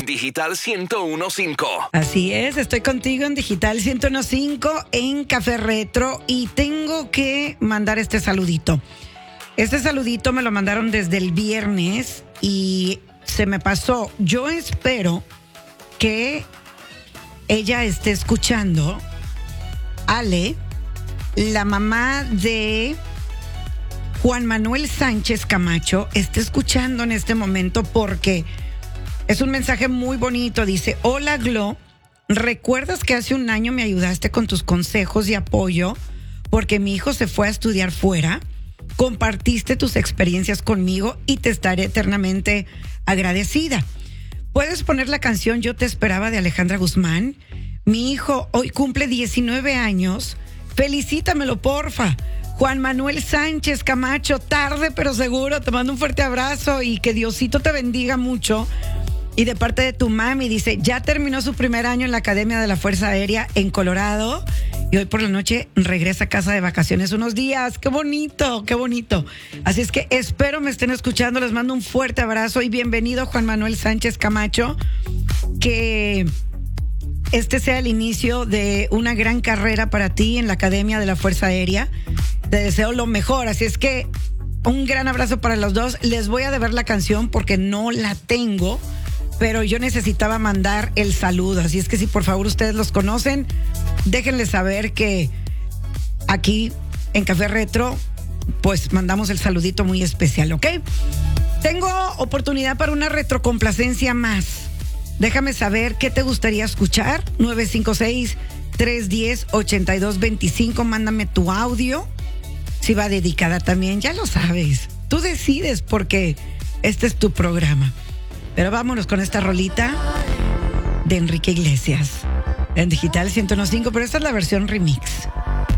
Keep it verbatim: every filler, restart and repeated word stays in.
en Digital ciento uno punto cinco. Así es, estoy contigo en Digital ciento uno punto cinco en Café Retro y tengo que mandar este saludito. Este saludito me lo mandaron desde el viernes y se me pasó. Yo espero que ella esté escuchando. Ale, la mamá de Juan Manuel Sánchez Camacho, está escuchando en este momento porque es un mensaje muy bonito. Dice: hola Glo, ¿recuerdas que hace un año me ayudaste con tus consejos y apoyo porque mi hijo se fue a estudiar fuera? Compartiste tus experiencias conmigo y te estaré eternamente agradecida. ¿Puedes poner la canción Yo te esperaba de Alejandra Guzmán? Mi hijo hoy cumple diecinueve años. Felicítamelo, porfa. Juan Manuel Sánchez Camacho, tarde pero seguro. Te mando un fuerte abrazo y que Diosito te bendiga mucho. Y de parte de tu mami, dice, ya terminó su primer año en la Academia de la Fuerza Aérea en Colorado y hoy por la noche regresa a casa de vacaciones unos días. ¡Qué bonito, qué bonito! Así es que espero me estén escuchando. Les mando un fuerte abrazo y bienvenido, Juan Manuel Sánchez Camacho. Que este sea el inicio de una gran carrera para ti en la Academia de la Fuerza Aérea. Te deseo lo mejor, así es que un gran abrazo para los dos. Les voy a deber la canción porque no la tengo, pero yo necesitaba mandar el saludo. Así es que si por favor ustedes los conocen, déjenles saber que aquí en Café Retro pues mandamos el saludito muy especial, ¿ok? Tengo oportunidad para una retrocomplacencia más. Déjame saber qué te gustaría escuchar. nueve cinco seis, tres uno cero, ocho dos dos cinco. Mándame tu audio. Si va dedicada también, ya lo sabes. Tú decides porque este es tu programa. Pero vámonos con esta rolita de Enrique Iglesias en Digital ciento uno punto cinco, pero esta es la versión remix.